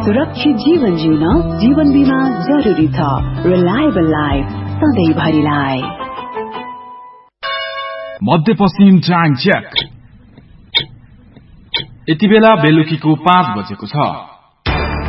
सुरक्षित जीवन जिउन जीवन बीमा जरुरी छ। Reliable life सधैँभरिलाई। मध्यपश्चिम टाइम चेक। यति बेला बेलुकीको 5 बजेको छ।